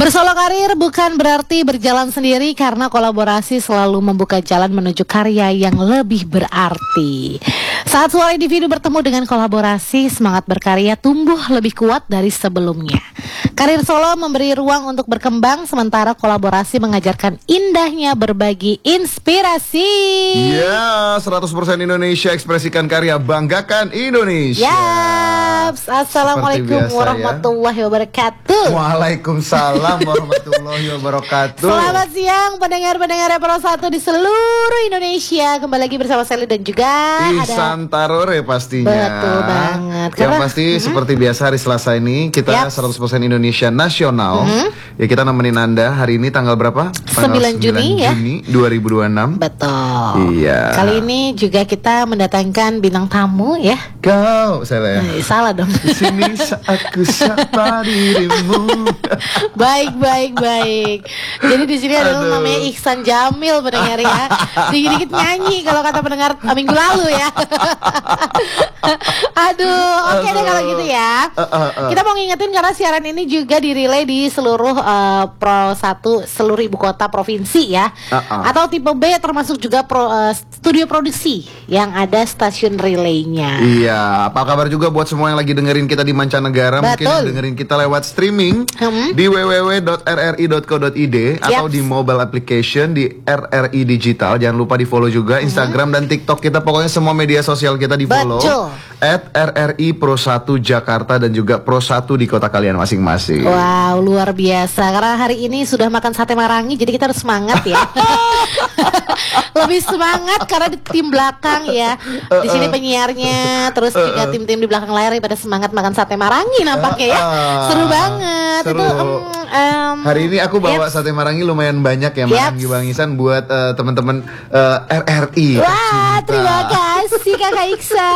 Bersolo karir bukan berarti berjalan sendiri, karena kolaborasi selalu membuka jalan menuju karya yang lebih berarti. Saat suara individu bertemu dengan kolaborasi, semangat berkarya tumbuh lebih kuat dari sebelumnya. Karir solo memberi ruang untuk berkembang, sementara kolaborasi mengajarkan indahnya berbagi inspirasi. Ya, 100% Indonesia, ekspresikan karya, banggakan Indonesia. Yaps, Assalamualaikum biasa, warahmatullahi wabarakatuh. Waalaikumsalam warahmatullahi wabarakatuh. Selamat siang pendengar-pendengar Pro 1 di seluruh Indonesia. Kembali lagi bersama Sally dan juga Ihsan Tarore pastinya. Betul banget. Yang pasti seperti biasa hari Selasa ini kita 100% Indonesia Nasional. Ya, kita nemenin Anda hari ini tanggal berapa? Tanggal 9 Juni ya, 2026. Betul. Iya. Kali ini juga kita mendatangkan bintang tamu ya. Kau, saya ya. Salah dong. Di sini aku sapa dirimu. Baik. Jadi di sini adalah namanya Ihsan Jamil, pendengar ya. Dikit-dikit nyanyi kalau kata pendengar minggu lalu ya. Oke deh kalau gitu ya. Kita mau ngingetin karena siaran ini juga dirilai di seluruh Pro 1 seluruh ibu kota provinsi ya. Atau tipe B, termasuk juga studio produksi yang ada stasiun relaynya. Iya, apa kabar juga buat semua yang lagi dengerin kita di mancanegara. Mungkin yang dengerin kita lewat streaming di www.rri.co.id atau di mobile application di RRI Digital. Jangan lupa di follow juga Instagram dan TikTok kita. Pokoknya semua media sosial kita di follow @RRI Pro 1 Jakarta dan juga Pro 1 di kota kalian masing-masing. Wow, luar biasa. Karena hari ini sudah makan sate marangi, jadi kita harus semangat ya. Lebih semangat karena di tim belakang ya. Di sini penyiarnya, terus juga tim-tim di belakang layar pada semangat makan sate marangi nampaknya ya. Seru banget. Seru. Itu hari ini aku bawa sate marangi lumayan banyak ya, Marangi Bang Ihsan, buat teman-teman RRI. Wah, terima kasih Kakak Iksa.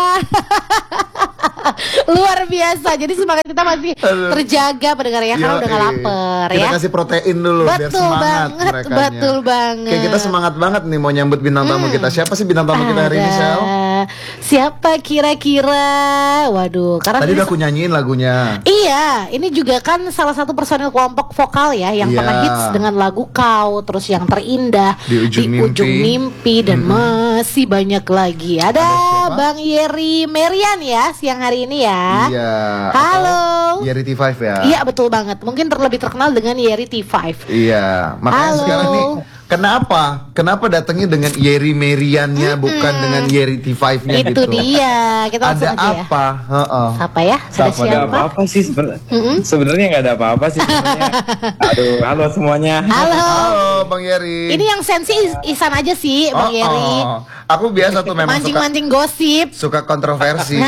Luar biasa. Jadi semangat kita masih terjaga pendengar ya, karena udah gak lapar ya. Kita kasih protein dulu biar semangat merekanya. Betul banget. Kayak kita semangat banget nih mau nyambut bintang tamu kita. Siapa sih bintang tamu kita hari ini, Sel? Siapa kira-kira? Waduh, karena tadi udah aku nyanyiin lagunya. Iya, ini juga kan salah satu personil kelompok vokal ya yang pernah hits dengan lagu Kau, terus yang terindah, di ujung mimpi dan masih banyak lagi. Ada Bang Yeri Merian ya siang hari ini ya. Iya. Halo. Yeri T5 ya. Iya, betul banget. Mungkin lebih terkenal dengan Yeri T5. Iya. Makanya sekarang nih, Kenapa datangnya dengan Yeri Meriannya bukan dengan Yeri T5-nya gitu? Itu dia. Kita ada apa? Apa ya? Ada apa-apa sih sebenarnya nggak ada apa-apa sih sebenarnya. Aduh, halo semuanya. Halo Bang Yeri. Ini yang sensi Ihsan aja sih, Bang Yeri. Aku biasa tuh memang mancing-mancing gosip. Suka kontroversi.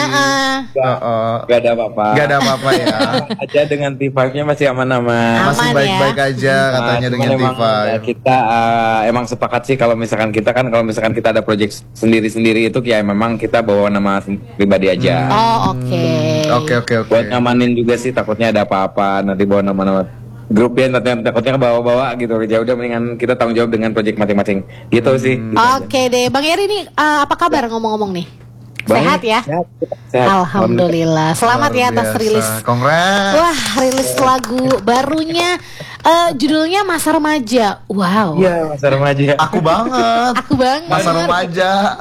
Gak ada apa-apa. Gak ada apa-apa ya. Aja dengan T5-nya masih aman-aman. Masih baik-baik aja katanya dengan T5. Kita emang sepakat sih kalau misalkan kita ada project sendiri-sendiri itu ya memang kita bawa nama pribadi aja. Oke. Buat ngamanin juga sih, takutnya ada apa-apa nanti bawa nama-nama grup ya, takutnya bawa-bawa gitu. Ya udah mendingan kita tanggung jawab dengan project masing-masing gitu sih. Oke deh, Bang Yeri ini apa kabar ngomong-ngomong nih? Sehat ya? Sehat. Alhamdulillah. Selamat ya atas rilis. Kongres. Wah, rilis lagu barunya. Judulnya Masa Remaja. Wow. Iya, Masa Remaja. Aku banget. Masa remaja.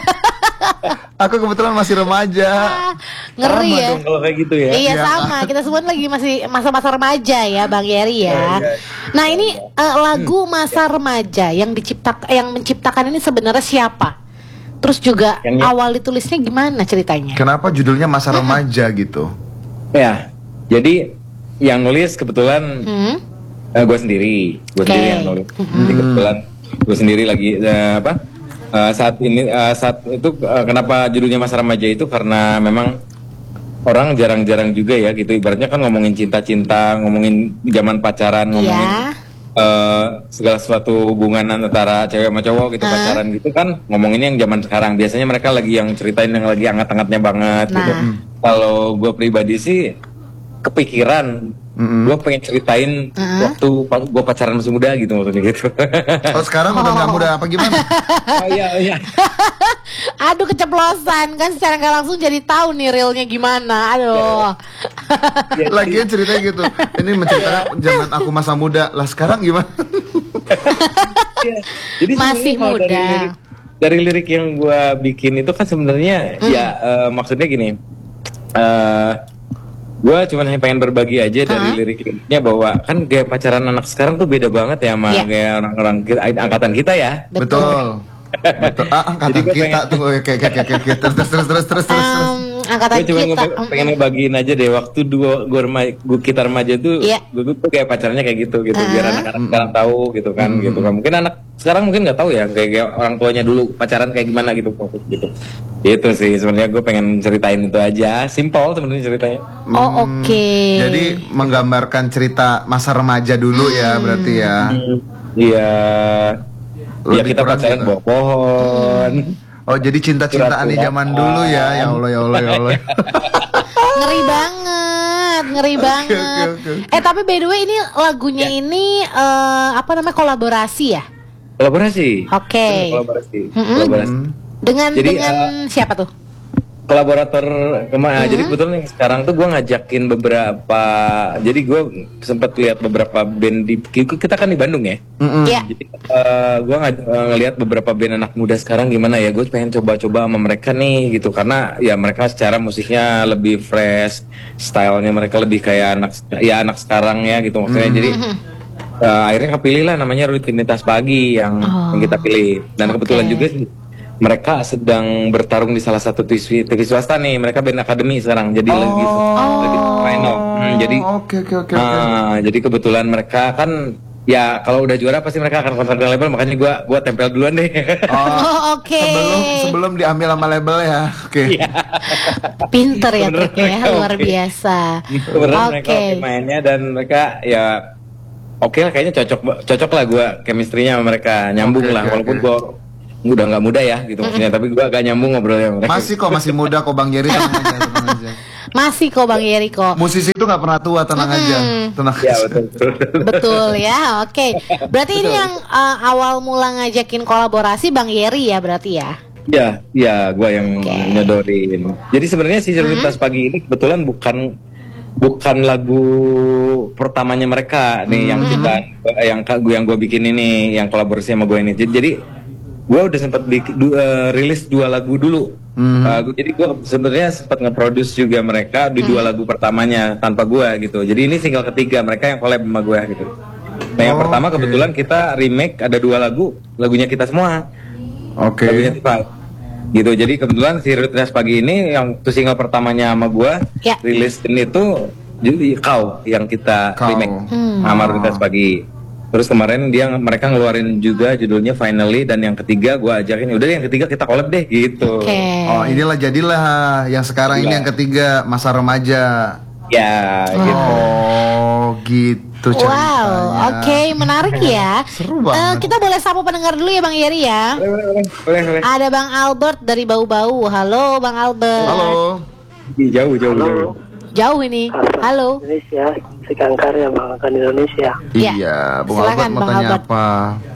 Aku kebetulan masih remaja. Ngeri sama ya. dong kalau kayak gitu ya. Iya sama. Kita semua lagi masih masa-masa remaja ya, Bang Yeri ya. Nah ini lagu Masa Remaja yang menciptakan ini sebenarnya siapa? Terus juga awal ditulisnya gimana ceritanya? Kenapa judulnya Masa Remaja gitu? Ya, jadi yang nulis kebetulan gue sendiri yang nulis. Jadi kebetulan gue sendiri lagi saat itu kenapa judulnya Masa Remaja itu karena memang orang jarang-jarang juga ya gitu, ibaratnya kan ngomongin cinta-cinta, ngomongin zaman pacaran, ngomongin segala sesuatu hubungan antara cewek sama cowok gitu, pacaran gitu kan, ngomongin yang zaman sekarang. Biasanya mereka lagi yang ceritain yang lagi hangat-hangatnya banget gitu. Kalau gue pribadi sih kepikiran, gue pengen ceritain waktu gue pacaran masih muda gitu, maksudnya gitu. Oh sekarang udah nggak muda apa gimana? Oh iya. Aduh keceplosan kan secara nggak langsung jadi tahu nih realnya gimana. Aduh. Lagian ceritanya gitu. Ini menceritakan zaman aku masa muda. Lah sekarang gimana? Jadi masih kalau muda. Dari lirik yang gue bikin itu kan sebenarnya maksudnya gini. Gue cuma pengen berbagi aja dari lirik-liriknya bahwa kan gaya pacaran anak sekarang tuh beda banget ya sama gaya orang-orang angkatan kita ya. Betul. Betul. Angkatan kita tuh kayak terus. Angkatan Gue cuma kita pengen ngebagiin aja deh waktu kita remaja tuh gue tuh kayak pacarnya kayak gitu biar anak-anak sekarang tahu gitu kan. Mungkin anak sekarang mungkin nggak tahu ya kayak orang tuanya dulu pacaran kayak gimana gitu. Itu sih sebenarnya gue pengen ceritain itu aja, simple sebenarnya ceritanya. Oke. Jadi menggambarkan cerita masa remaja dulu ya berarti ya. Iya. Ya Lebih kita kurang pacaran gitu. bawa pohon. Oh jadi cinta-cintaan di zaman dulu ya. Ya Allah. Ngeri banget. Oke. Tapi by the way ini lagunya ini kolaborasi ya? Kolaborasi. Oke. Kolaborasi. Dengan Jadi, siapa tuh? Kolaborator jadi kebetulan yang sekarang tuh gue ngajakin beberapa, jadi gue sempat lihat beberapa band kita kan di Bandung ya. Iya. Jadi gue ngelihat beberapa band anak muda sekarang gimana ya, gue pengen coba-coba sama mereka nih gitu, karena ya mereka secara musiknya lebih fresh, stylenya mereka lebih kayak anak sekarang ya gitu maksudnya. Jadi akhirnya kepilih lah namanya Rutinitas Pagi yang kita pilih, dan kebetulan juga sih mereka sedang bertarung di salah satu TV swasta nih. Mereka band akademi sekarang, jadi lagi final. Jadi jadi kebetulan mereka kan ya kalau udah juara pasti mereka akan kontrak dengan label, makanya gua tempel duluan deh. Oke. Sebelum diambil sama label ya. Oke. Pinter ya triknya, luar biasa. Mereka mainnya dan mereka ya oke lah, kayaknya cocok lah gua chemistry-nya sama mereka, nyambung lah walaupun gua udah nggak muda ya gitu maksudnya, tapi gue agak nyambung ngobrolnya mereka. Masih muda kok Bang Yeri, tenang aja. Masih kok Bang Yeri kok. Musisi itu nggak pernah tua, tenang aja. Ya betul ya. Oke. Berarti ini yang awal mula ngajakin kolaborasi Bang Yeri ya berarti ya? Ya gue yang nyodorin. Jadi sebenarnya si Rutinitas Pagi ini kebetulan bukan lagu pertamanya mereka nih yang gue bikin ini, yang kolaborasi sama gue ini. Jadi gue udah sempat rilis 2 lagu dulu. Jadi gue sebenarnya sempat nge-produce juga mereka di 2 lagu pertamanya tanpa gue gitu. Jadi ini single ketiga mereka yang collab sama gue gitu. Nah yang pertama kebetulan kita remake, ada 2 lagunya kita semua. Lagunya Tifa gitu. Jadi kebetulan si Rutinitas Pagi ini yang tuh single pertamanya sama gue rilis ini tuh jadi Kau yang kita remake sama Rutinitas Pagi. Terus kemarin mereka ngeluarin juga judulnya Finally, dan yang ketiga gue ajakin udah yang ketiga kita collab deh gitu. Oh inilah jadilah yang sekarang ini yang ketiga masa remaja. Ya gitu. Oh gitu ceritanya. Wow, menarik ya. Seru banget. Kita boleh sapa pendengar dulu ya Bang Yeri ya. Boleh. Ada Bang Albert dari Bau-Bau. Halo Bang Albert. Halo. Jauh. Jauh ini. Halo. Indonesia, Sekian Karya banggakan Indonesia. Iya, Bung Albert mau tanya apa?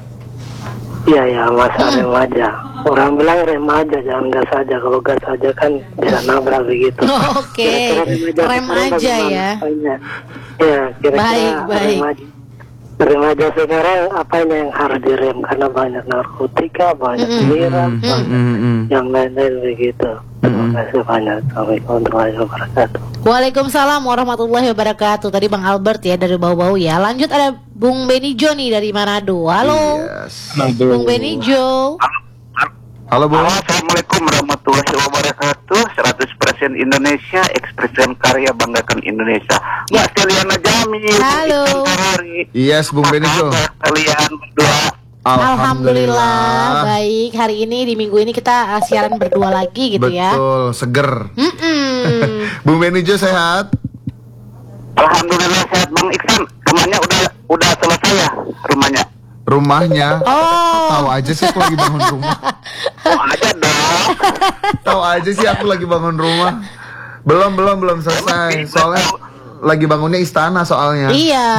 Iya, masa remaja. Orang bilang remaja, jangan gas saja. Kalau gas saja kan bisa nabrak begitu. Oke. Remaja ya. Ya, kira-kira baik. Remaja sekarang apanya yang harus direm, karena banyak narkotika, banyak miras, yang lain-lain begitu. Terima kasih banyak. Assalamualaikum warahmatullahi wabarakatuh. Waalaikumsalam warahmatullahi wabarakatuh. Tadi Bang Albert ya dari Bau-Bau ya. Lanjut ada Bung Benijo nih dari Manado. Halo. Bung Benijo. Halo Bung. Assalamualaikum warahmatullahi wabarakatuh. 100% Indonesia, ekspresikan karya, banggakan Indonesia. Mbak Celiana Jamil. Halo. Yes, Bung Benijo. Kalian berdua. Alhamdulillah baik. Hari ini di minggu ini kita siaran berdua lagi gitu ya. Betul, seger. Bung Benijo sehat? Alhamdulillah sehat Bang Iksan. Rumahnya udah selesai ya rumahnya. Tahu aja sih aku lagi bangun rumah. Tahu aja dong. Tahu aja sih aku lagi bangun rumah. Belum selesai. Soalnya lagi bangunnya istana soalnya. Iya.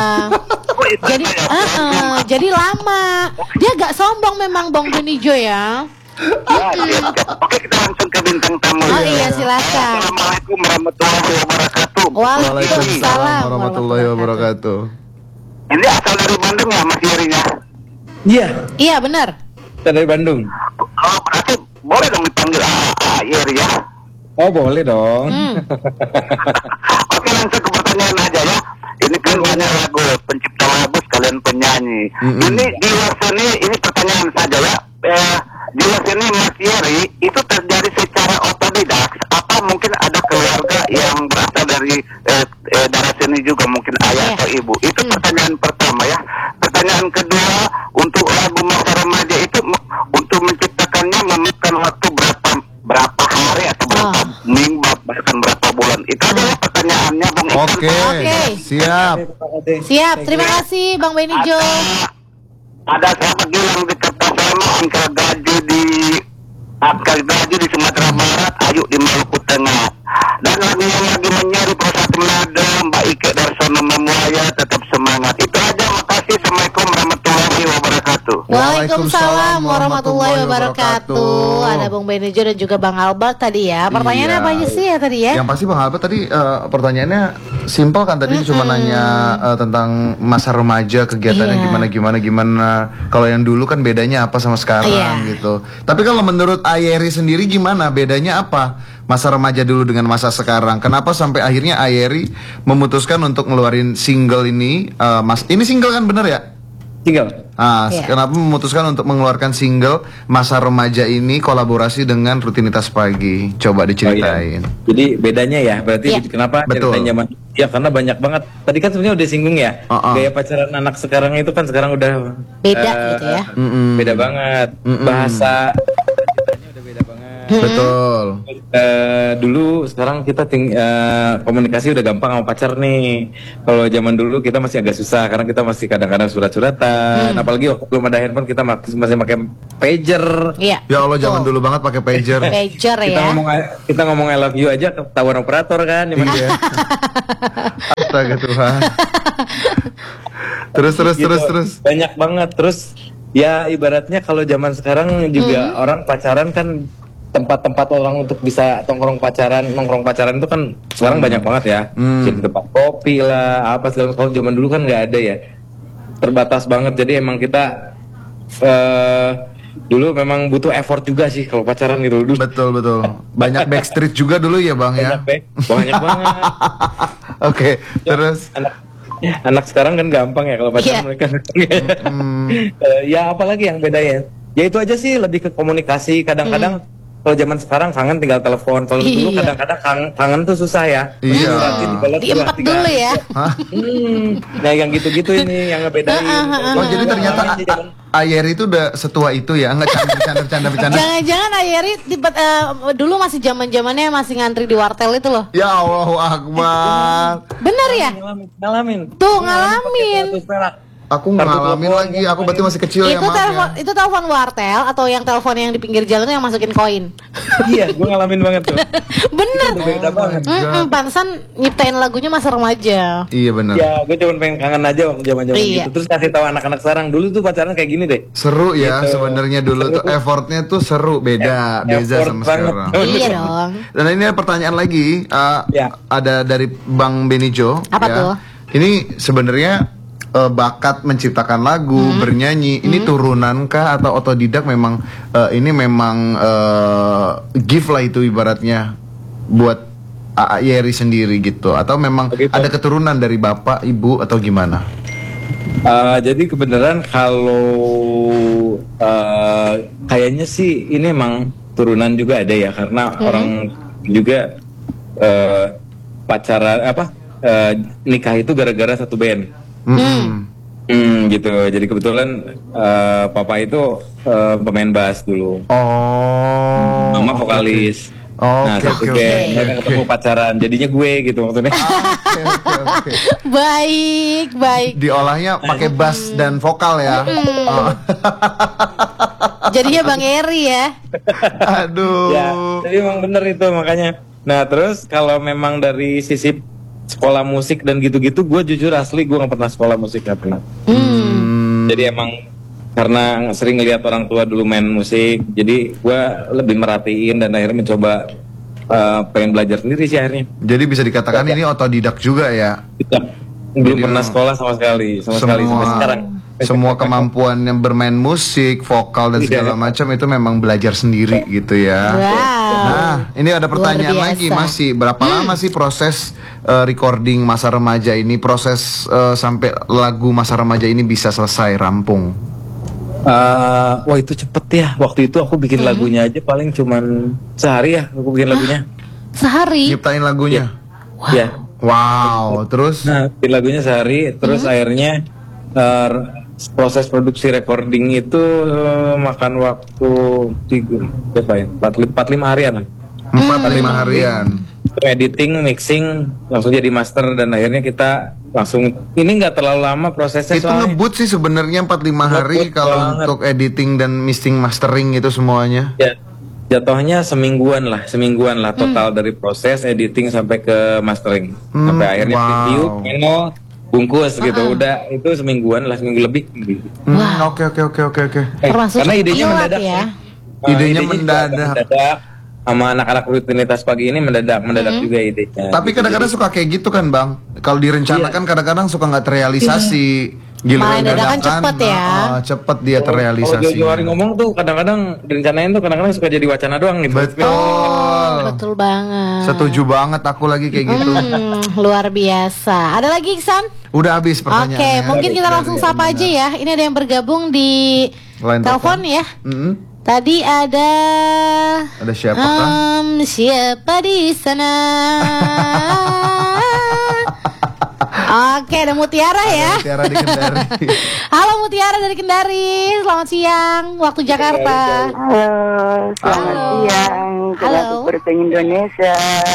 Jadi lama. Dia agak sombong memang Bang Benijo ya. Ya, siap. Oke, kita langsung ke bintang tamu. Oh iya, silakan. Assalamualaikum warahmatullahi wabarakatuh. Waalaikumsalam warahmatullahi wabarakatuh. Ini asal dari Bandung ya, Mas Yerinya? Iya, Iya benar. kita dari Bandung. Oh, berarti boleh dong dipanggil Yeri ya? Oh boleh dong. Oke, langsung ke pertanyaan aja ya. Ini kan banyak lagu, pencipta lagu sekalian penyanyi. Ini di luar sini, ini pertanyaan saja ya. Di luar sini Mas Yeri itu terjadi secara otodidak. Apa mungkin ada keluarga yang berasal dari darah sini juga, mungkin ayah atau ibu? Itu pertanyaan pertama ya. Pertanyaan kedua, untuk lagu masa remaja itu untuk menciptakannya memakan waktu berapa hari atau berapa minggu, bahkan berapa bulan? Itu adalah pertanyaannya, Bung Iksan. Oke. Siap. Siap. Terima kasih Bang Benijo. Ada sahabat Gilang di Kertasama, Angka Gaju di Sumatera Barat, Ayu di Maluku Tengah. Dan lagu yang lagi menyari Prosati Manado, Mbak Ike Darsono Memuaya, tetap semangat. Itu aja, makasih. Assalamualaikum warahmatullahi wabarakatuh. Waalaikumsalam warahmatullahi wabarakatuh. Ada Bang Benijo dan juga Bang Albert tadi ya. Pertanyaannya Iya. apa aja sih ya tadi ya? Yang pasti Bang Albert tadi pertanyaannya simpel kan, tadi cuma nanya tentang masa remaja, kegiatannya gimana. Kalau yang dulu kan bedanya apa sama sekarang gitu. Tapi kalau menurut Ayeri sendiri gimana? Bedanya apa? Masa remaja dulu dengan masa sekarang. Kenapa sampai akhirnya Ayeri memutuskan untuk ngeluarin single ini? Ini single kan, bener ya? Tinggal. Kenapa memutuskan untuk mengeluarkan single masa remaja ini kolaborasi dengan Rutinitas Pagi? Coba diceritain. Oh, iya. Jadi bedanya ya, berarti kenapa ceritain zaman? Ya karena banyak banget. Tadi kan sebenarnya udah singgung ya. Gaya pacaran anak sekarang itu kan sekarang udah Beda gitu ya. Beda banget. Bahasa udah beda banget. Betul. Dulu sekarang kita komunikasi udah gampang sama pacar nih. Kalau zaman dulu kita masih agak susah karena kita masih kadang-kadang surat-suratan. Apalagi waktu belum ada handphone kita masih pakai pager. Iya. Ya Allah, zaman dulu banget pakai pager. Pager ya. Kita ngomong I love you aja ketahuan operator kan. Iya. Astaga Tuhan. Terus. Banyak banget. Terus ya ibaratnya kalau zaman sekarang juga orang pacaran kan, tempat-tempat orang untuk bisa nongkrong pacaran itu kan sekarang banyak banget ya. Jadi tempat kopi lah, apa segala. Kalau zaman dulu kan nggak ada ya, terbatas banget. Jadi emang kita dulu memang butuh effort juga sih kalau pacaran gitu. Betul. Banyak backstreet juga dulu ya Bang ya. Banyak banget. Oke, terus anak sekarang kan gampang ya kalau pacaran mereka. Ya apalagi yang beda ya. Ya itu aja sih, lebih ke komunikasi. Kadang-kadang kalau zaman sekarang kangen tinggal telepon. Kalau dulu kadang-kadang kangen tuh susah ya. Iya. Diempet dulu ya. Nah yang gitu-gitu ini yang ngebedain. Oh jadi ternyata Ayeri itu udah setua itu ya? Enggak, bercanda. Jangan-jangan Ayeri dulu masih zamannya masih ngantri di wartel itu loh. Ya Allahu Akbar. Bener ya? Ngalamin. Tuh ngalamin. Aku ngalamin lagi, aku berarti masih kecil ya, maaf ya. Itu telepon wartel atau yang telepon yang di pinggir jalan tuh yang masukin koin? Iya, gue ngalamin banget tuh. Bener. Beda banget. Pantesan nyiptain lagunya masa remaja. Iya benar. Ya, gue cuma pengen kangen aja waktu zaman-zaman gitu. Terus kasih tahu anak-anak sekarang, dulu tuh pacaran kayak gini deh. Seru ya, Gitu. sebenarnya dulu tuh effortnya tuh seru, beda sama sekarang. Iya dong. Dan ini ada pertanyaan lagi, ada dari Bang Benijo. Apa tuh? Ini sebenarnya bakat menciptakan lagu, bernyanyi, ini turunankah atau otodidak? Memang ini memang gift lah itu ibaratnya buat Ayeri sendiri gitu, atau memang ada keturunan dari bapak, ibu atau gimana? Jadi kebenaran kalau kayaknya sih ini emang turunan juga ada ya, karena orang juga pacaran nikah itu gara-gara satu band. Gitu. Jadi kebetulan papa itu pemain bass dulu. Mama vokalis. Satu band. Mereka ketemu pacaran. Jadinya gue gitu maksudnya. Oke. Baik. Diolahnya pakai bass dan vokal ya. Jadinya Bang Eri ya. Aduh. Ya, jadi emang bener itu makanya. Nah terus kalau memang dari sisi sekolah musik dan gitu-gitu, gue jujur asli gue nggak pernah sekolah musik, nggak pernah. Jadi emang karena sering ngeliat orang tua dulu main musik, jadi gue lebih merhatiin dan akhirnya mencoba pengen belajar sendiri sih akhirnya. Jadi bisa dikatakan ini otodidak juga ya? Belum pernah sekolah sama sekali sampai sekarang. Semua kemampuan yang bermain musik, vokal dan segala macam itu memang belajar sendiri gitu ya. Wow. Nah, ini ada pertanyaan lagi, masih berapa lama sih proses recording Masa Remaja ini, proses sampai lagu Masa Remaja ini bisa selesai rampung? Wah itu cepet ya. Waktu itu aku bikin lagunya aja paling cuman sehari ya. Aku bikin lagunya. Sehari? Nyiptain lagunya? Ya. Wow, terus? Nah, bikin lagunya sehari, terus akhirnya proses produksi recording itu makan waktu 45 harian lah. 45 harian. Editing, mixing, langsung jadi master dan akhirnya kita langsung, ini nggak terlalu lama prosesnya. Itu ngebut sih sebenarnya 45 hari kalau untuk editing dan mixing mastering itu semuanya. Ya, jatuhnya semingguan lah total dari proses editing sampai ke mastering, sampai akhirnya review, final, bungkus gitu. Udah itu seminggu lebih. Oke. Karena idenya mendadak ya. Idenya mendadak. Sama anak-anak rutinitas pagi ini mendadak juga idenya. Tapi kadang-kadang suka kayak gitu kan Bang. Kalau direncanakan kadang-kadang suka nggak terrealisasi. Malah dadakan cepet ya. Cepet dia terrealisasi. Kalau hari ngomong tuh kadang-kadang direncanain tuh kadang-kadang suka jadi wacana doang gitu. Betul banget. Setuju banget aku lagi kayak gitu. Luar biasa. Ada lagi Iksan? Udah habis pertanyaannya. Oke, mungkin kita langsung sapa aja ya. Ini ada yang bergabung di telepon ya. Tadi ada siapa kan? Siapa di sana? Oke, ada Mutiara ya. Mutiara di Kendari. Halo Mutiara dari Kendari. Selamat siang waktu Jakarta. Halo, selamat siang. Selamat Persing Indonesia.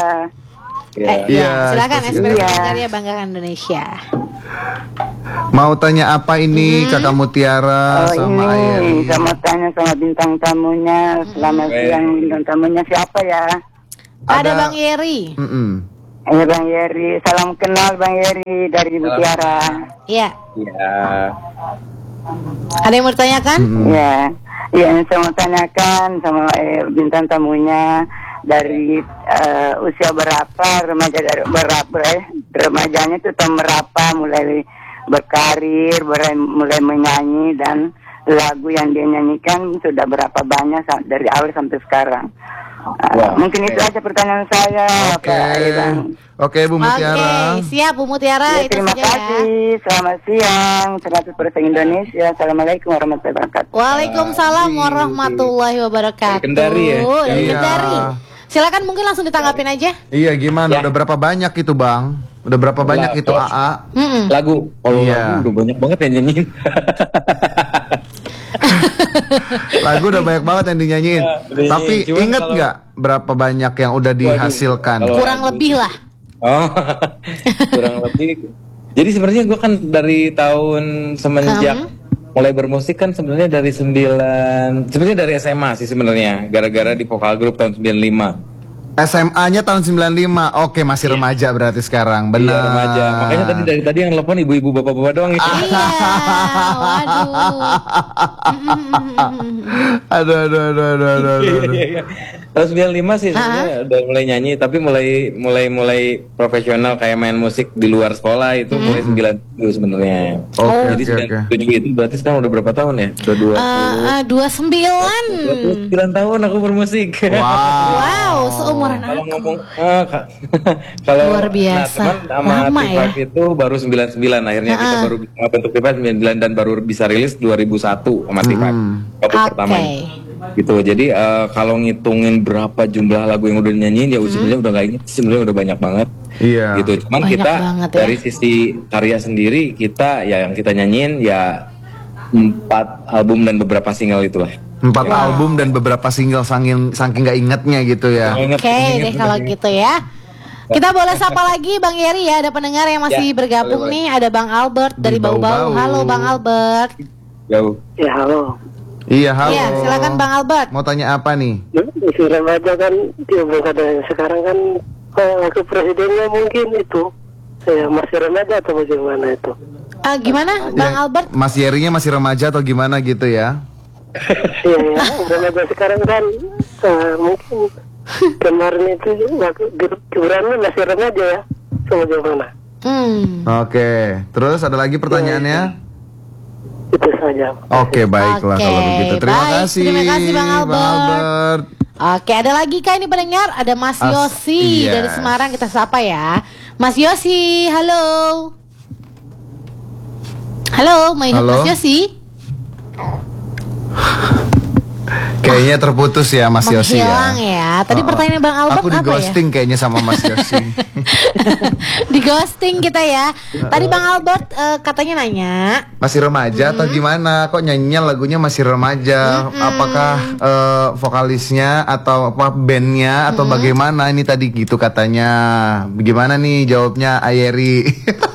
Silakan ekspresi karya banggakan Indonesia. Mau tanya apa ini Kakak Mutiara sama Ayeri? Sama tanya sama bintang tamunya. Selamat siang, bintang tamunya siapa ya? Ada Bang Yeri. Bang Yeri, salam kenal Bang Yeri dari Mutiara. Iya. Iya. Ada yang mau ditanyakan? Iya. Iya, saya mau tanyakan sama bintang tamunya dari usia berapa remajanya itu tahun berapa mulai berkarir, mulai menyanyi dan lagu yang dia nyanyikan sudah berapa banyak dari awal sampai sekarang. Mungkin itu aja pertanyaan saya. Oke, Bu Mutiara. Oke, siap Bu Mutiara. Ya, terima kasih. Selamat siang. 100% Indonesia. Assalamualaikum warahmatullahi wabarakatuh. Waalaikumsalam warahmatullahi wabarakatuh. Kendari ya? Dari Kendari. Silakan mungkin langsung ditanggapin aja. Iya, gimana? Udah berapa banyak itu, Bang? Udah berapa banyak itu AA? Lagu. Lagu udah banyak banget yang nyanyiin. Lagu udah banyak banget yang dinyanyiin. Tapi inget nggak berapa banyak yang udah dihasilkan? Kurang lebih lah. Kurang lebih. Jadi sebenarnya gue kan dari tahun semenjak mulai bermusik kan sebenarnya sebenarnya dari SMA sih sebenarnya. Gara-gara di vokal grup tahun 95. SMA-nya tahun 95. Oke, masih remaja berarti sekarang. Benar. Iya, remaja. Makanya dari tadi yang telepon ibu-ibu bapak-bapak doang itu. Iya. Waduh. Aduh. Tahun 95 sih sebenarnya udah mulai nyanyi, tapi mulai profesional kayak main musik di luar sekolah itu mulai 92 sebenarnya. Jadi 97 itu berarti sekarang udah berapa tahun ya? Udah 29 tahun aku bermusik. Wow, seumuran aku. Kalau ngomong kalau luar biasa. Nah, teman sama T5 itu baru 99 akhirnya kita baru bentuk T5 99 dan baru bisa rilis 2001 sama T5. Pertama. Gitu. Jadi kalau ngitungin berapa jumlah lagu yang udah dinyanyiin ya sebenarnya udah nggak inget, sebenarnya udah banyak banget. Iya. Gitu. Cuman banyak kita dari sisi karya sendiri kita ya yang kita nyanyiin ya 4 album dan beberapa single itulah. 4 album dan beberapa single saking nggak ingetnya gitu ya. Oke deh kalau gitu ya. Kita boleh sapa lagi Bang Yeri ya. Ada pendengar yang masih bergabung nih. Ada Bang Albert dari Bau-Bau. Halo Bang Albert. Jauh. Ya halo. Iya, halo. Iya, silakan Bang Albert. Mau tanya apa nih? Masih remaja kan, dia ada sekarang kan waktu presidennya mungkin itu. Ya masih remaja atau bagaimana itu? Gimana Bang Albert? Mas Yerinya masih remaja atau gimana gitu ya? Iya, remaja sekarang kan mungkin kemarin itu Gibran masih remaja ya, sama gimana? Oke, terus ada lagi pertanyaannya? Itu saja. Oke, baiklah kalau begitu. Terima kasih Bang Albert. Oke, ada lagi kah ini pendengar? Ada Mas Yosi dari Semarang, kita sapa ya. Mas Yosi, halo. Halo, Mas Yosi. Kayaknya terputus ya Mas Yosi ya. Tadi pertanyaan Bang Albert aku apa ya? Aku di ghosting kayaknya sama Mas Yosi. Di ghosting kita ya. Tadi Bang Albert katanya nanya masih remaja atau gimana? Kok nyanyinya lagunya masih remaja? Apakah vokalisnya atau apa bandnya atau bagaimana? Ini tadi gitu katanya. Bagaimana nih jawabnya Ayeri?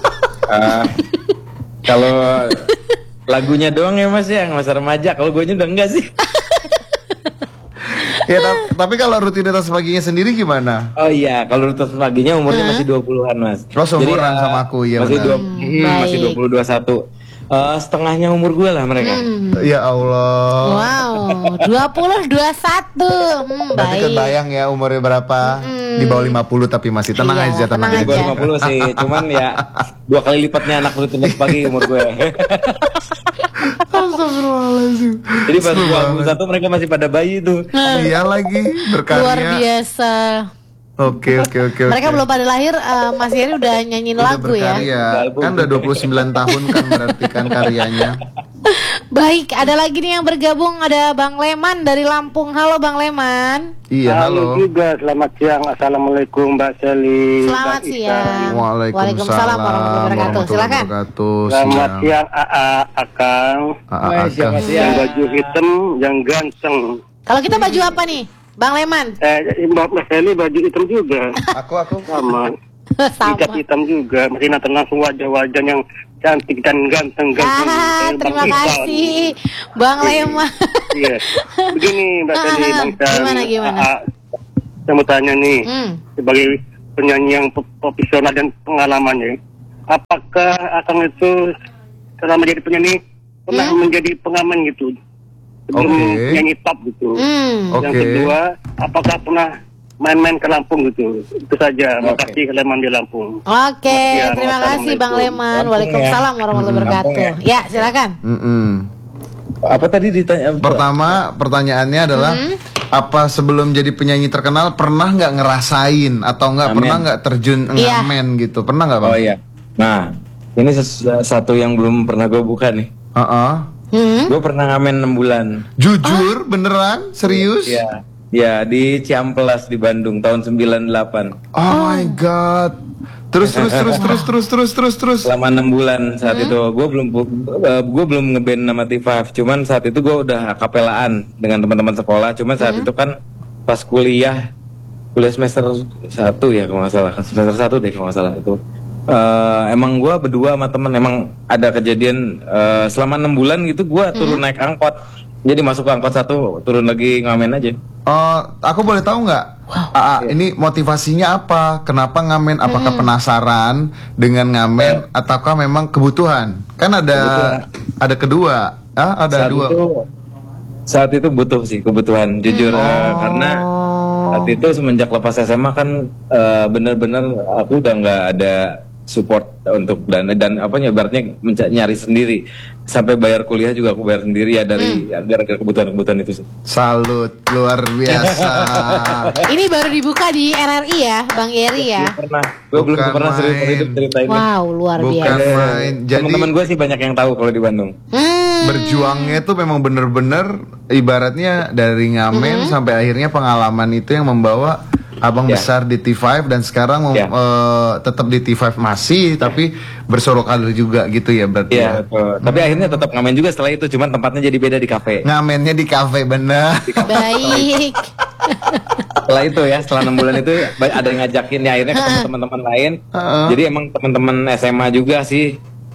Kalau lagunya doang ya Mas ya, masa remaja. Kalau gue udah enggak sih. Ya, tapi kalau rutinitas paginya sendiri gimana? Oh iya, kalau rutinitas paginya umurnya masih 20-an Mas. Seumuran sama aku ya. Masih 20-21. Setengahnya umur gue lah mereka. Ya Allah. Wow, 20-21. Berarti kebayang ya umurnya berapa? Di bawah 50 tapi masih tenang aja, tenang aja. Di bawah 50 sih, cuman ya 2 kali lipatnya anak rutinitas pagi umur gue. Astagfirullahaladzim. Jadi pas gua 21 mereka masih pada bayi tuh. Iya lagi, berkarya. Luar biasa. Oke. Mereka belum pada lahir, Mas Yeri udah nyanyiin lagu berkarya. Ya. Kan udah 29 tahun kan berarti kan karyanya. Baik, ada lagi nih yang bergabung, ada Bang Leman dari Lampung. Halo Bang Leman. Iya, halo. juga, selamat siang. Assalamualaikum Mbak Seli. Selamat siang. Waalaikumsalam warahmatullahi wabarakatuh. Silakan. Selamat siang Akang. Selamat siang. Yang baju hitam, yang ganteng. Kalau kita baju apa nih, Bang Leman? Mbak Seli baju hitam juga. Aku sama. Ikat hitam juga, masih nonton langsung wajah-wajah yang cantik dan ganteng. Terima kasih Bang Leman. Iya. Begini Mbak Seli, Gimana? Saya mau tanya nih, sebagai penyanyi yang profesional dan pengalamannya, apakah Akang itu selama jadi penyanyi pernah menjadi pengamen gitu? Sebelum nyanyi top gitu. Yang kedua, apakah pernah main-main ke Lampung gitu? Itu saja. Makasih Leman di Lampung. Terima kasih Bang Leman. Waalaikumsalam warahmatullahi wabarakatuh. Ya, silakan. Apa tadi ditanya? Pertama, pertanyaannya adalah apa sebelum jadi penyanyi terkenal pernah nggak ngerasain atau nggak pernah nggak terjun ngamen gitu? Pernah nggak Bang? Oh iya. Nah, ini satu yang belum pernah gue buka nih. Gue pernah ngamen 6 bulan. Jujur, beneran, serius? Iya. Ya, di Ciamplas di Bandung tahun 98. Oh my god. Terus. Selama 6 bulan saat itu gue belum ngeband nama T5. Cuman saat itu gue udah akapelaan dengan teman-teman sekolah. Cuman saat itu kan pas kuliah semester 1 ya kalau nggak salah. Semester 1 deh kalau nggak salah itu. Emang gue berdua sama temen emang ada kejadian selama 6 bulan gitu gue turun naik angkot. Jadi masuk ke angkot 1 turun lagi ngamen aja. Aku boleh tahu nggak? Ini motivasinya apa? Kenapa ngamen? Apakah penasaran dengan ngamen ataukah memang kebutuhan? Kan ada kedua. Ada saat dua. Saat itu butuh sih kebutuhan jujur karena saat itu semenjak lepas SMA kan benar-benar aku udah nggak ada support untuk dan ibaratnya nyari sendiri sampai bayar kuliah juga aku bayar sendiri ya dari gara-gara kebutuhan itu sih. Salut, luar biasa. Ini baru dibuka di RRI ya, Bang Yeri ya. Gue belum pernah cerita ini. Wow, luar biasa. Bukan main. Jadi teman-teman gue sih banyak yang tahu kalau di Bandung. Berjuangnya tuh memang bener-bener ibaratnya dari ngamen sampai akhirnya pengalaman itu yang membawa Abang besar di T5 dan sekarang tetap di T5 masih tapi bersorok karir juga gitu ya berarti ya. Tapi akhirnya tetap ngamen juga setelah itu, cuman tempatnya jadi beda di kafe. Ngamennya di kafe bener. Baik. Setelah itu ya, setelah 6 bulan itu ada yang ngajakin ya akhirnya ketemu teman-teman lain. Jadi emang teman-teman SMA juga sih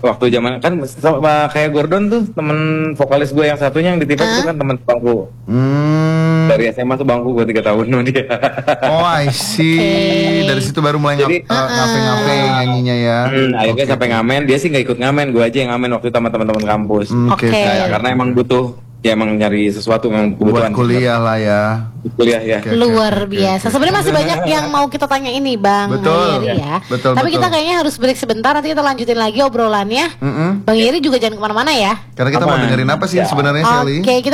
waktu zaman kan sama kayak Gordon tuh temen vokalis gue yang satunya yang di Tipex itu kan temen bangku. Dari SMA tuh bangku gue 3 tahun sama dia. Oh I see. Dari situ baru mulai ngafe nyanyinya ya. Akhirnya sampai ngamen, dia sih nggak ikut ngamen, gue aja yang ngamen waktu itu sama teman-teman kampus. Oke. Nah, karena emang butuh, ya emang nyari sesuatu yang kebutuhan. Buat kuliah lah ya. Kuliah ya. Luar biasa. Sebenarnya masih banyak yang mau kita tanya ini, Bang Betul. Yeri ya. Betul, Tapi betul. kita kayaknya harus break sebentar. Nanti kita lanjutin lagi obrolannya. Bang Yeri juga jangan kemana-mana ya. Karena kita mau dengerin apa sih sebenarnya Shelly? Oke, kita